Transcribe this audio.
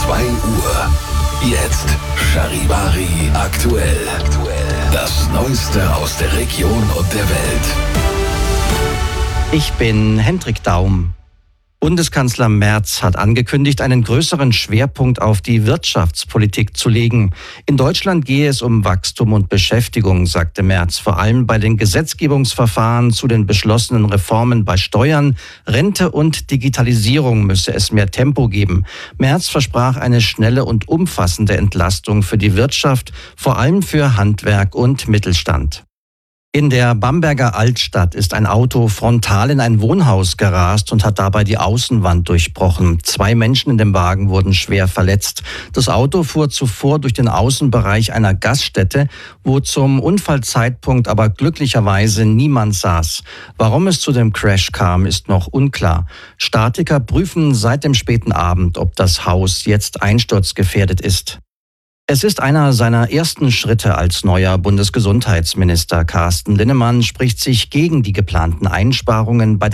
2 Uhr. Jetzt Charivari aktuell. Das Neueste aus der Region und der Welt. Ich bin Hendrik Daum. Bundeskanzler Merz hat angekündigt, einen größeren Schwerpunkt auf die Wirtschaftspolitik zu legen. In Deutschland gehe es um Wachstum und Beschäftigung, sagte Merz. Vor allem bei den Gesetzgebungsverfahren zu den beschlossenen Reformen bei Steuern, Rente und Digitalisierung müsse es mehr Tempo geben. Merz versprach eine schnelle und umfassende Entlastung für die Wirtschaft, vor allem für Handwerk und Mittelstand. In der Bamberger Altstadt ist ein Auto frontal in ein Wohnhaus gerast und hat dabei die Außenwand durchbrochen. 2 Menschen in dem Wagen wurden schwer verletzt. Das Auto fuhr zuvor durch den Außenbereich einer Gaststätte, wo zum Unfallzeitpunkt aber glücklicherweise niemand saß. Warum es zu dem Crash kam, ist noch unklar. Statiker prüfen seit dem späten Abend, ob das Haus jetzt einsturzgefährdet ist. Es ist einer seiner ersten Schritte als neuer Bundesgesundheitsminister. Carsten Linnemann spricht sich gegen die geplanten Einsparungen bei